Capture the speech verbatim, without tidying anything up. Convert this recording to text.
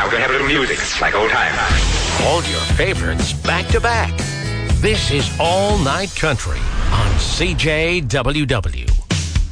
we're going to have a little music, like old times. All your favorites back to back. This is All Night Country on C J W W.